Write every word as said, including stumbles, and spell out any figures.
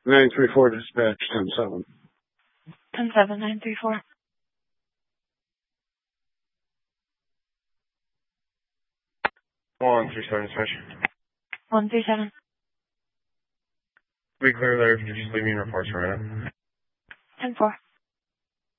nine three four dispatch, ten seven. ten seven, nine three four. one three seven dispatch. one three seven. Be clear there if you just leave me in reports right now. ten four.